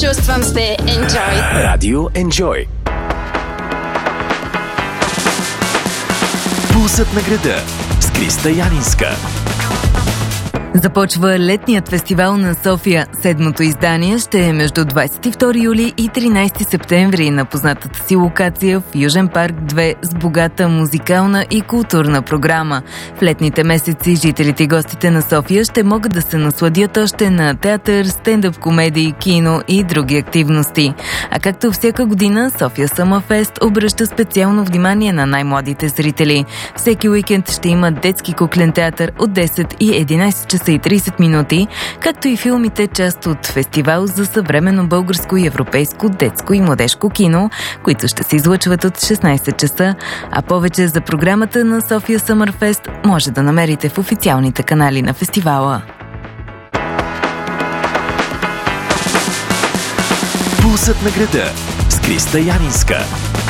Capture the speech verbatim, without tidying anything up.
Чувствам се Enjoy. Радио Enjoy. Пулсът на града с Криста Янинска. Започва летният фестивал на София. Седмото издание ще е между двадесет и втори юли и тринадесети септември на познатата си локация в Южен парк две с богата музикална и културна програма. В летните месеци жителите и гостите на София ще могат да се насладят още на театър, стендъп комедии, кино и други активности. А както всяка година, София Summer Fest обръща специално внимание на най-младите зрители. Всеки уикенд ще има детски куклен театър от десет и единадесет часа и тридесет минути, както и филмите, част от фестивал за съвременно българско и европейско детско и младежко кино, които ще се излъчват от шестнадесет часа, а повече за програмата на София Summer Fest може да намерите в официалните канали на фестивала. Пулсът на града с Криста Янинска.